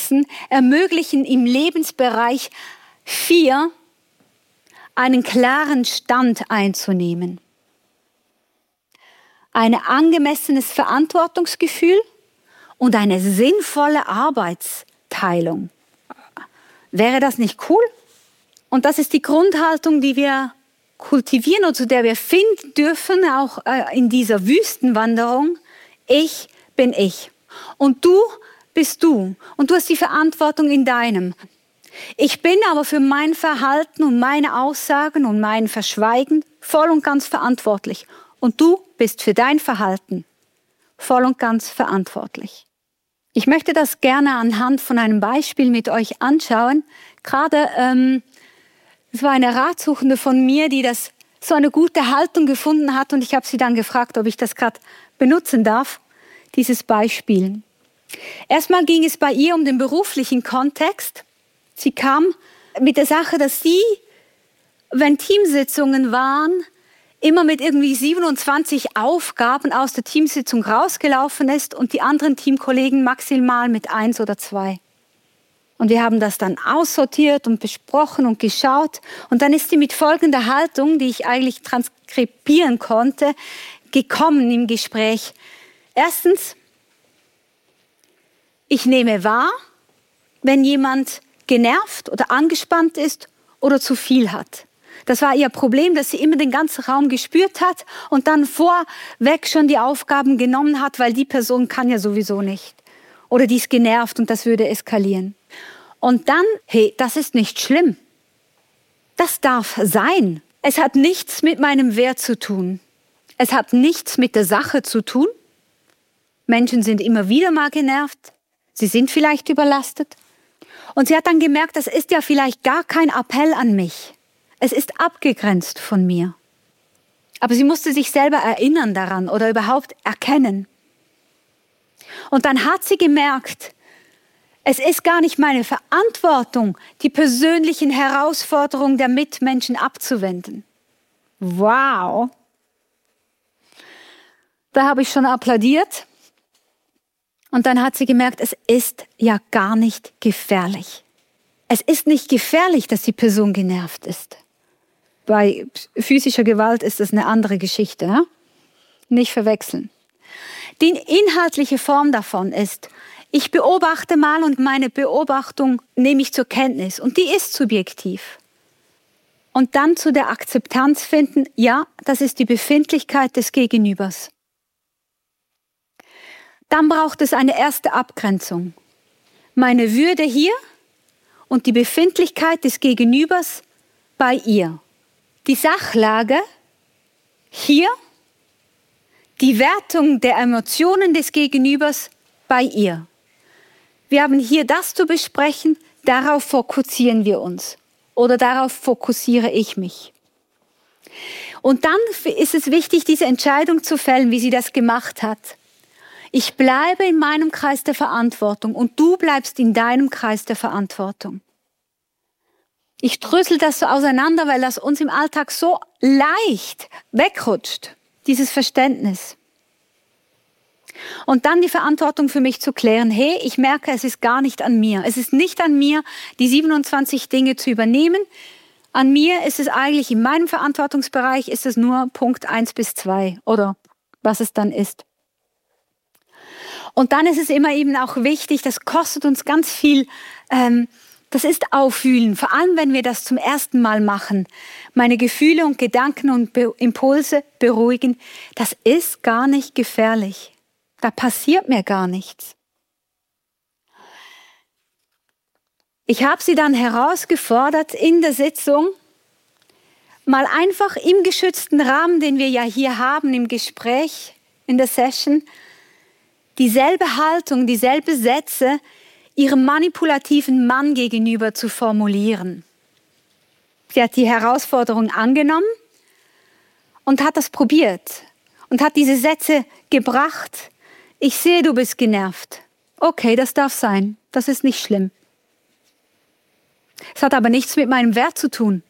Sätzen ermöglichen im Lebensbereich 4 einen klaren Stand einzunehmen. Ein angemessenes Verantwortungsgefühl und eine sinnvolle Arbeitsteilung. Wäre das nicht cool? Und das ist die Grundhaltung, die wir kultivieren und zu der wir finden dürfen, auch in dieser Wüstenwanderung. Ich bin ich. Und du bist du. Und du hast die Verantwortung in deinem. Ich bin aber für mein Verhalten und meine Aussagen und mein Verschweigen voll und ganz verantwortlich. Und du bist für dein Verhalten voll und ganz verantwortlich. Ich möchte das gerne anhand von einem Beispiel mit euch anschauen. Gerade es war eine Ratsuchende von mir, die das so eine gute Haltung gefunden hat und ich habe sie dann gefragt, ob ich das gerade benutzen darf, dieses Beispiel. Erstmal ging es bei ihr um den beruflichen Kontext. Sie kam mit der Sache, dass sie, wenn Teamsitzungen waren, immer mit irgendwie 27 Aufgaben aus der Teamsitzung rausgelaufen ist und die anderen Teamkollegen maximal mit 1 oder 2. Und wir haben das dann aussortiert und besprochen und geschaut. Und dann ist sie mit folgender Haltung, die ich eigentlich transkribieren konnte, gekommen im Gespräch. Erstens, ich nehme wahr, wenn jemand genervt oder angespannt ist oder zu viel hat. Das war ihr Problem, dass sie immer den ganzen Raum gespürt hat und dann vorweg schon die Aufgaben genommen hat, weil die Person kann ja sowieso nicht. Oder die ist genervt und das würde eskalieren. Und dann, hey, das ist nicht schlimm. Das darf sein. Es hat nichts mit meinem Wert zu tun. Es hat nichts mit der Sache zu tun. Menschen sind immer wieder mal genervt. Sie sind vielleicht überlastet. Und sie hat dann gemerkt, das ist ja vielleicht gar kein Appell an mich. Es ist abgegrenzt von mir. Aber sie musste sich selber erinnern daran oder überhaupt erkennen. Und dann hat sie gemerkt, es ist gar nicht meine Verantwortung, die persönlichen Herausforderungen der Mitmenschen abzuwenden. Wow! Da habe ich schon applaudiert. Und dann hat sie gemerkt, es ist ja gar nicht gefährlich. Es ist nicht gefährlich, dass die Person genervt ist. Bei physischer Gewalt ist das eine andere Geschichte. Ja? Nicht verwechseln. Die inhaltliche Form davon ist, ich beobachte mal und meine Beobachtung nehme ich zur Kenntnis und die ist subjektiv. Und dann zu der Akzeptanz finden, ja, das ist die Befindlichkeit des Gegenübers. Dann braucht es eine erste Abgrenzung. Meine Würde hier und die Befindlichkeit des Gegenübers bei ihr. Die Sachlage hier, die Wertung der Emotionen des Gegenübers bei ihr. Wir haben hier das zu besprechen, darauf fokussieren wir uns. Oder darauf fokussiere ich mich. Und dann ist es wichtig, diese Entscheidung zu fällen, wie sie das gemacht hat. Ich bleibe in meinem Kreis der Verantwortung und du bleibst in deinem Kreis der Verantwortung. Ich drösel das so auseinander, weil das uns im Alltag so leicht wegrutscht, dieses Verständnis. Und dann die Verantwortung für mich zu klären, hey, ich merke, es ist gar nicht an mir. Es ist nicht an mir, die 27 Dinge zu übernehmen. An mir ist es eigentlich, in meinem Verantwortungsbereich ist es nur Punkt 1 bis 2 oder was es dann ist. Und dann ist es immer eben auch wichtig, das kostet uns ganz viel, das ist Auffühlen, vor allem wenn wir das zum ersten Mal machen. Meine Gefühle und Gedanken und Impulse beruhigen, das ist gar nicht gefährlich. Da passiert mir gar nichts. Ich habe sie dann herausgefordert in der Sitzung, mal einfach im geschützten Rahmen, den wir ja hier haben, im Gespräch, in der Session, dieselbe Haltung, dieselbe Sätze ihrem manipulativen Mann gegenüber zu formulieren. Sie hat die Herausforderung angenommen und hat das probiert und hat diese Sätze gebracht. Ich sehe, du bist genervt. Okay, das darf sein. Das ist nicht schlimm. Es hat aber nichts mit meinem Wert zu tun.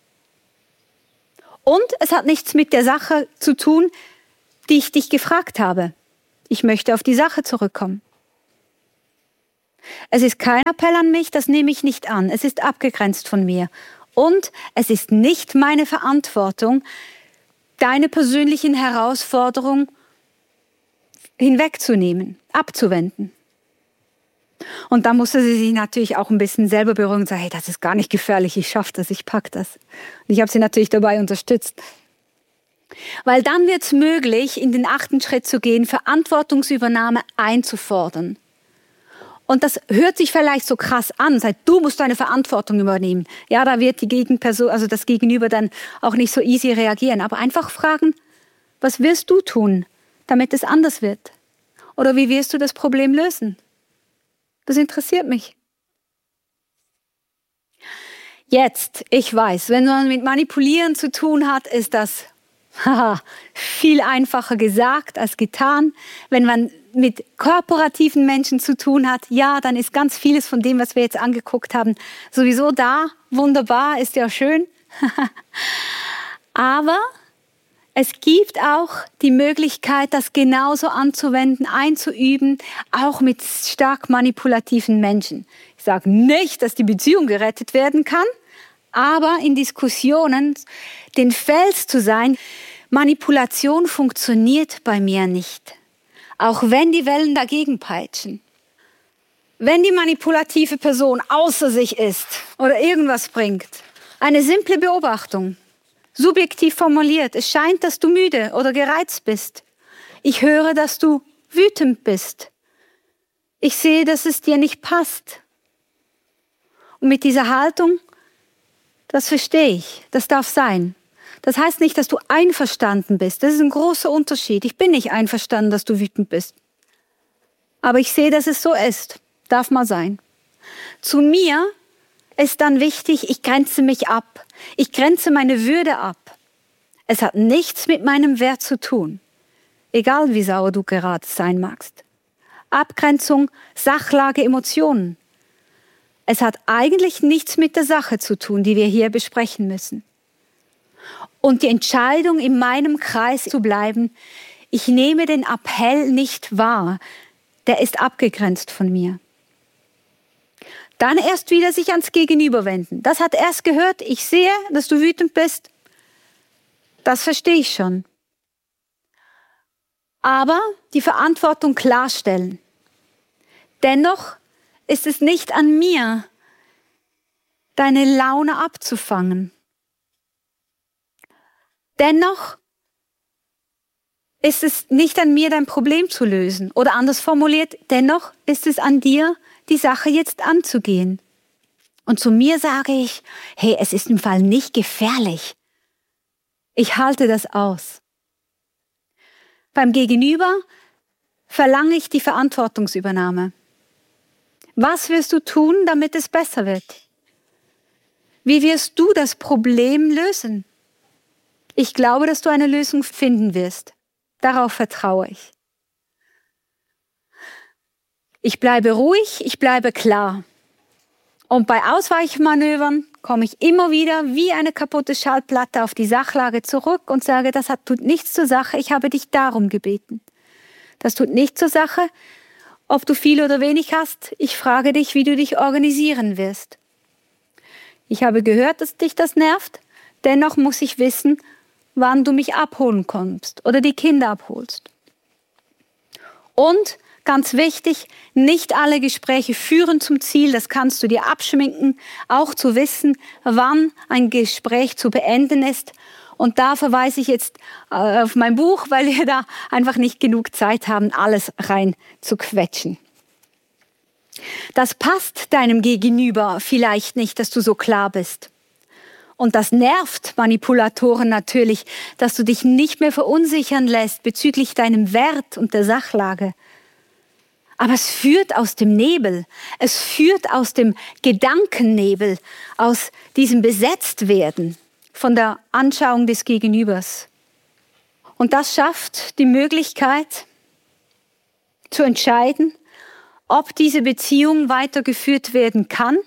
Und es hat nichts mit der Sache zu tun, die ich dich gefragt habe. Ich möchte auf die Sache zurückkommen. Es ist kein Appell an mich, das nehme ich nicht an. Es ist abgegrenzt von mir. Und es ist nicht meine Verantwortung, deine persönlichen Herausforderungen hinwegzunehmen, abzuwenden. Und da musste sie sich natürlich auch ein bisschen selber beruhigen und sagen, hey, das ist gar nicht gefährlich, ich schaffe das, ich packe das. Und ich habe sie natürlich dabei unterstützt. Weil dann wird es möglich, in den 8. Schritt zu gehen, Verantwortungsübernahme einzufordern. Und das hört sich vielleicht so krass an, du musst deine Verantwortung übernehmen. Ja, da wird die Gegenperson, also das Gegenüber dann auch nicht so easy reagieren. Aber einfach fragen, was wirst du tun, damit es anders wird? Oder wie wirst du das Problem lösen? Das interessiert mich. Jetzt, ich weiß, wenn man mit Manipulieren zu tun hat, ist das viel einfacher gesagt als getan. Wenn man mit kooperativen Menschen zu tun hat, ja, dann ist ganz vieles von dem, was wir jetzt angeguckt haben, sowieso da. Wunderbar, ist ja schön. Aber es gibt auch die Möglichkeit, das genauso anzuwenden, einzuüben, auch mit stark manipulativen Menschen. Ich sage nicht, dass die Beziehung gerettet werden kann, aber in Diskussionen den Fels zu sein, Manipulation funktioniert bei mir nicht. Auch wenn die Wellen dagegen peitschen. Wenn die manipulative Person außer sich ist oder irgendwas bringt, eine simple Beobachtung, subjektiv formuliert, es scheint, dass du müde oder gereizt bist. Ich höre, dass du wütend bist. Ich sehe, dass es dir nicht passt. Und mit dieser Haltung, das verstehe ich, das darf sein. Das heißt nicht, dass du einverstanden bist. Das ist ein großer Unterschied. Ich bin nicht einverstanden, dass du wütend bist. Aber ich sehe, dass es so ist. Darf mal sein. Zu mir ist dann wichtig, ich grenze mich ab. Ich grenze meine Würde ab. Es hat nichts mit meinem Wert zu tun. Egal wie sauer du gerade sein magst. Abgrenzung, Sachlage, Emotionen. Es hat eigentlich nichts mit der Sache zu tun, die wir hier besprechen müssen. Und die Entscheidung, in meinem Kreis zu bleiben, ich nehme den Appell nicht wahr, der ist abgegrenzt von mir. Dann erst wieder sich ans Gegenüber wenden. Das hat erst gehört, ich sehe, dass du wütend bist. Das verstehe ich schon. Aber die Verantwortung klarstellen. Dennoch ist es nicht an mir, deine Laune abzufangen. Dennoch ist es nicht an mir, dein Problem zu lösen. Oder anders formuliert, dennoch ist es an dir, die Sache jetzt anzugehen. Und zu mir sage ich, hey, es ist im Fall nicht gefährlich. Ich halte das aus. Beim Gegenüber verlange ich die Verantwortungsübernahme. Was wirst du tun, damit es besser wird? Wie wirst du das Problem lösen? Ich glaube, dass du eine Lösung finden wirst. Darauf vertraue ich. Ich bleibe ruhig, ich bleibe klar. Und bei Ausweichmanövern komme ich immer wieder wie eine kaputte Schallplatte auf die Sachlage zurück und sage, tut nichts zur Sache, ich habe dich darum gebeten. Das tut nichts zur Sache, ob du viel oder wenig hast. Ich frage dich, wie du dich organisieren wirst. Ich habe gehört, dass dich das nervt. Dennoch muss ich wissen, wann du mich abholen kommst oder die Kinder abholst. Und ganz wichtig, nicht alle Gespräche führen zum Ziel, das kannst du dir abschminken, auch zu wissen, wann ein Gespräch zu beenden ist. Und da verweise ich jetzt auf mein Buch, weil wir da einfach nicht genug Zeit haben, alles rein zu quetschen. Das passt deinem Gegenüber vielleicht nicht, dass du so klar bist. Und das nervt Manipulatoren natürlich, dass du dich nicht mehr verunsichern lässt bezüglich deinem Wert und der Sachlage. Aber es führt aus dem Nebel, es führt aus dem Gedankennebel, aus diesem Besetztwerden von der Anschauung des Gegenübers. Und das schafft die Möglichkeit zu entscheiden, ob diese Beziehung weitergeführt werden kann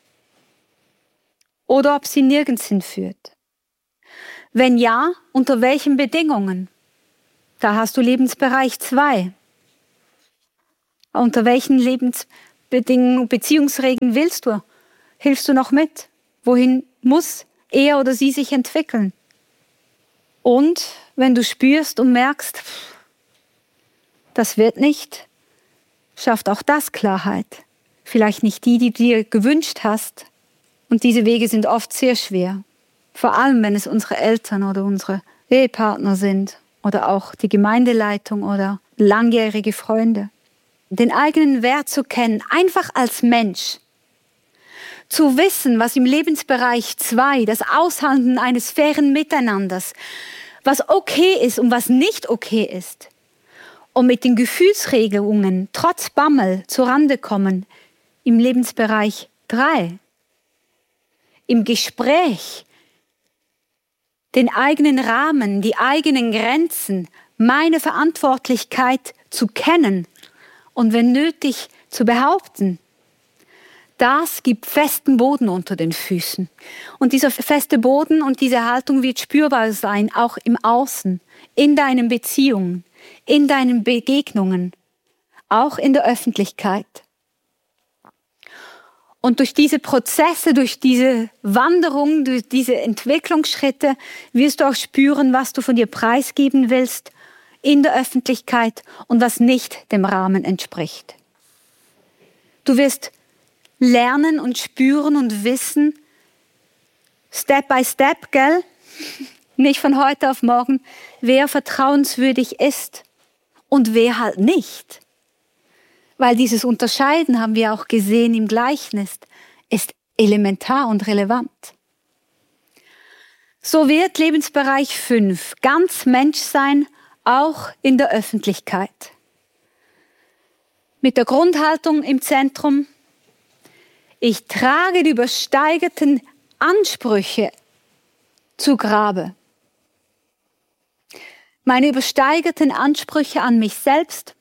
oder ob sie nirgends hinführt. Wenn ja, unter welchen Bedingungen? Da hast du Lebensbereich 2. Unter welchen Beziehungsregeln willst du? Hilfst du noch mit? Wohin muss er oder sie sich entwickeln? Und wenn du spürst und merkst, das wird nicht, schafft auch das Klarheit. Vielleicht nicht die du dir gewünscht hast. Und diese Wege sind oft sehr schwer. Vor allem, wenn es unsere Eltern oder unsere Ehepartner sind oder auch die Gemeindeleitung oder langjährige Freunde. Den eigenen Wert zu kennen, einfach als Mensch. Zu wissen, was im Lebensbereich 2, das Aushandeln eines fairen Miteinanders, was okay ist und was nicht okay ist. Und mit den Gefühlsregelungen trotz Bammel zurande kommen im Lebensbereich 3. Im Gespräch den eigenen Rahmen, die eigenen Grenzen, meine Verantwortlichkeit zu kennen und wenn nötig zu behaupten. Das gibt festen Boden unter den Füßen. Und dieser feste Boden und diese Haltung wird spürbar sein, auch im Außen, in deinen Beziehungen, in deinen Begegnungen, auch in der Öffentlichkeit. Und durch diese Prozesse, durch diese Wanderung, durch diese Entwicklungsschritte wirst du auch spüren, was du von dir preisgeben willst in der Öffentlichkeit und was nicht dem Rahmen entspricht. Du wirst lernen und spüren und wissen, Step by Step, gell? Nicht von heute auf morgen, wer vertrauenswürdig ist und wer halt nicht. Weil dieses Unterscheiden, haben wir auch gesehen im Gleichnis, ist elementar und relevant. So wird Lebensbereich 5 ganz Menschsein auch in der Öffentlichkeit. Mit der Grundhaltung im Zentrum, ich trage die übersteigerten Ansprüche zu Grabe. Meine übersteigerten Ansprüche an mich selbst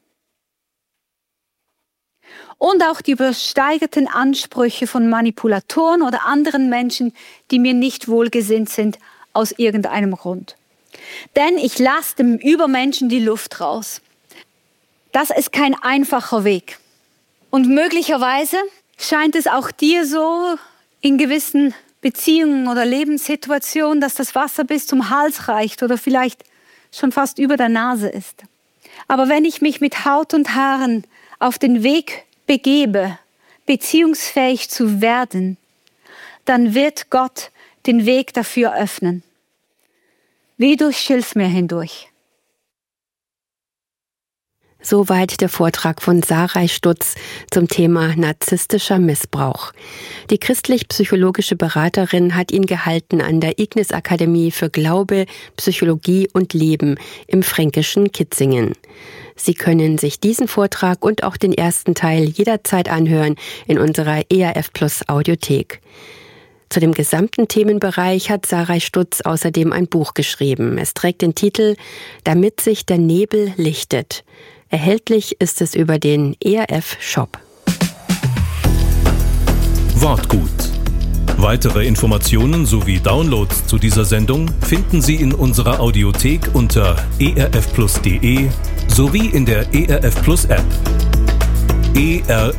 und auch die übersteigerten Ansprüche von Manipulatoren oder anderen Menschen, die mir nicht wohlgesinnt sind, aus irgendeinem Grund. Denn ich lasse dem Übermenschen die Luft raus. Das ist kein einfacher Weg. Und möglicherweise scheint es auch dir so in gewissen Beziehungen oder Lebenssituationen, dass das Wasser bis zum Hals reicht oder vielleicht schon fast über der Nase ist. Aber wenn ich mich mit Haut und Haaren auf den Weg begebe, beziehungsfähig zu werden, dann wird Gott den Weg dafür öffnen. Wie durch Schilfmeer hindurch. Soweit der Vortrag von Sarai Stutz zum Thema narzisstischer Missbrauch. Die christlich-psychologische Beraterin hat ihn gehalten an der Ignis-Akademie für Glaube, Psychologie und Leben im fränkischen Kitzingen. Sie können sich diesen Vortrag und auch den ersten Teil jederzeit anhören in unserer ERF Plus Audiothek. Zu dem gesamten Themenbereich hat Sarai Stutz außerdem ein Buch geschrieben. Es trägt den Titel »Damit sich der Nebel lichtet«. Erhältlich ist es über den ERF Shop. Wortgut. Weitere Informationen sowie Downloads zu dieser Sendung finden Sie in unserer Audiothek unter erfplus.de sowie in der ERF Plus App. ERF